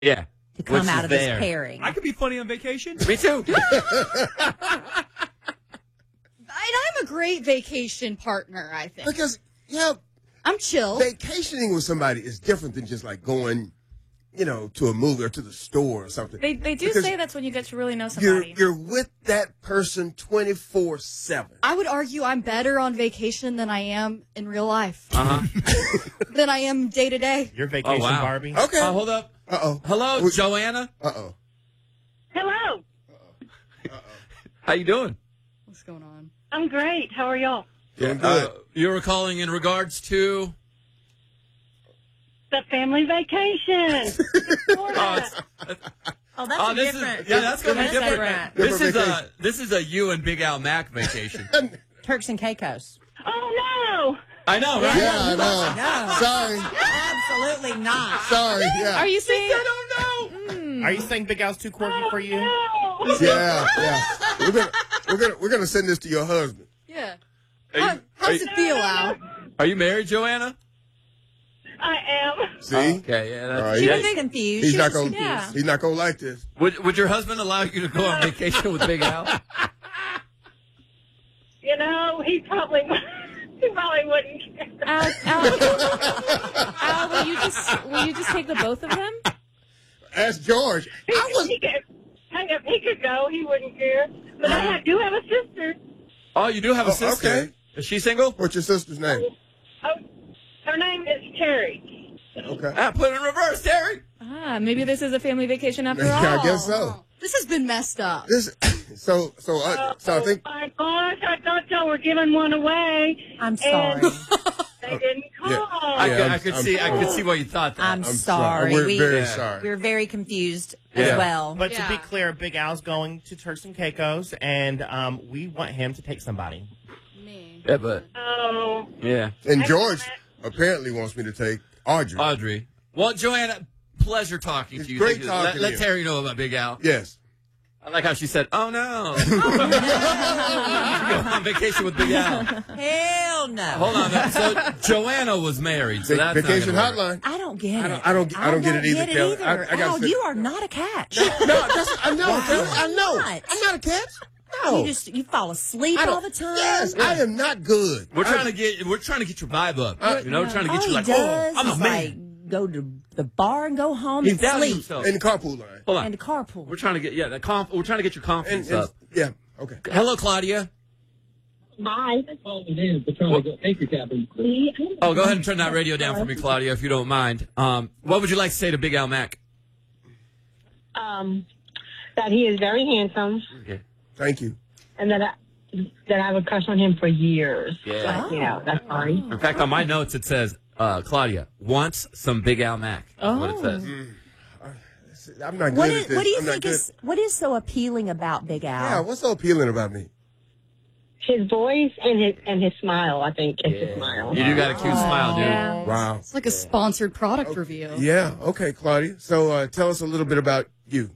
Yeah. To come out of this pairing. I could be funny on vacation. Me too. I'm a great vacation partner, I think. Because, I'm chill. Vacationing with somebody is different than just like going, to a movie or to the store or something. They do Because say that's when you get to really know somebody. You're with that person 24/7. I would argue I'm better on vacation than I am in real life. Than I am day to day. Your vacation, Barbie. Okay. Hold up. Uh-oh. Hello, Joanna. Uh-oh. Hello. How you doing? What's going on? I'm great. How are y'all? Doing good. You were calling in regards to... The family vacation. Oh, that's different. That's going to be different. This is a you and Big Al Mac vacation. Turks and Caicos. Oh, no. I know, right? Yeah, I know. No. Sorry. Absolutely not. Sorry. Yeah. Are you saying? I don't know. Are you saying Big Al's too quirky for you? No. Yeah. We're gonna send this to your husband. Yeah. Are How's it feel, Al? you married, Joanna? I am. See? Okay, yeah. All right. She Yeah. was confused. He's She not was gonna. confused. He's not gonna like this. Would your husband allow you to go on vacation with Big Al? He probably wouldn't care. Al, will you just take the both of them? Ask George. He could go. He wouldn't care. But I do have a sister. Oh, you do have a sister. Okay. Is she single? What's your sister's name? Her name is Terry. Okay. Put it in reverse, Terry. Maybe this is a family vacation after all. Yeah, I guess so. This has been messed up. So I think. My gosh, I thought y'all were giving one away. I'm sorry. They didn't call. Yeah. I could see why you thought that. I'm sorry. We're very sorry. We're very confused as well. But to be clear, Big Al's going to Turks and Caicos, and we want him to take somebody. Me. Yeah, but Oh. yeah. And George apparently wants me to take Audrey. Well, Joanna, pleasure talking to you. Great Thank you. talking to Let you. Terry know about Big Al. Yes. I like how she said, "Oh no, go on vacation with Big Al." Hell no. Hold on. So Joanna was married. So that's Vacation not gonna work. hotline. I don't get it. I don't get it either, Kelly. I gotta Al, say- you are not a catch. No, I know, Kelly. I know. not? I'm not a catch. No. You fall asleep all the time. Yes, I am not good. We're trying to get your vibe up. We're trying to All get you he like, does I'm a is man. like go to the bar and go home He's and down sleep himself. In the carpool line. Hold on. and the carpool. We're trying to get we're trying to get your confidence up. Yeah. Okay. Hello, Claudia. Hi. Oh, go ahead and turn that radio down for me, Claudia, if you don't mind. What would you like to say to Big Al Mac? That he is very handsome, Okay. Thank you. and that I have a crush on him for years. Yeah. But, that's fine. In fact, on my notes it says, Claudia wants some Big Al Mac. That's what it says. I'm not good What at this. do you I'm not think good. what is so appealing about Big Al? Yeah, what's so appealing about me? His voice and his smile, I think. It's his smile. You do got a cute smile, dude. Yeah. Wow. It's like a sponsored product review. Yeah. Okay, Claudia. So tell us a little bit about you.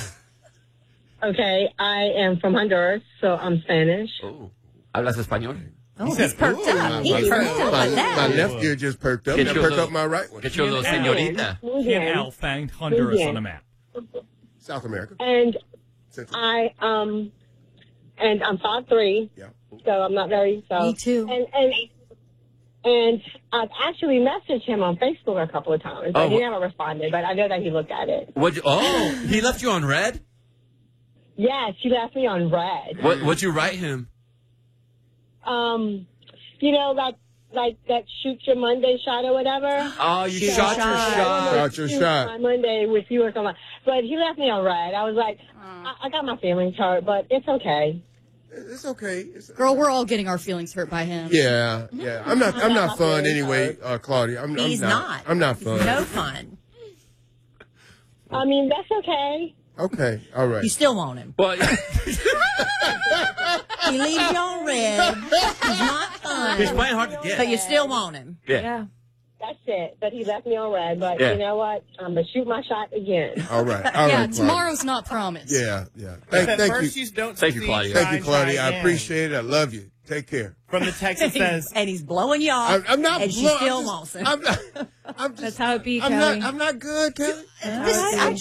Okay, I am from Honduras, so I'm Spanish. Oh. Hablas español? Oh, he's perked up. He perked up like My that. left ear just perked up. Get I your perk little- up my right one. Get your little señorita. Can Al find Honduras on the map? South America. And Central. I'm 5'3", Yeah. so I'm not very so. Me too. And I've actually messaged him on Facebook a couple of times, but he never responded. But I know that he looked at it. He left you on red? Yes, he left me on red. What'd you write him? That shoot your Monday shot or whatever. Oh, you shot your shot. Shot your Shoot shot. My Monday with you or something. But he left me on red. I was like, I got my feelings hurt, but it's okay. It's okay. Girl, we're all getting our feelings hurt by him. Yeah. I'm not fun anyway, Claudia. He's not. I'm not fun. No fun. I mean, that's okay. Okay. All right. You still want him. Well, He leaves you on red. He's not fun. he's playing hard to get. But you still want him. Yeah. That's it. But he left me on red. But Yeah. you know what? I'm going to shoot my shot again. All right. Yeah, Claudia. tomorrow's not promised. Yeah. If at Thank first you. you don't Thank you, succeed, Claudia. Thank you, try Claudia. I again. appreciate it. I love you. Take care. From the text it says, And he's blowing you off. I'm not. And she blow- still I'm wants him. I'm not. I'm just, That's how it be, I'm Kelly. not good, Kelly. I'm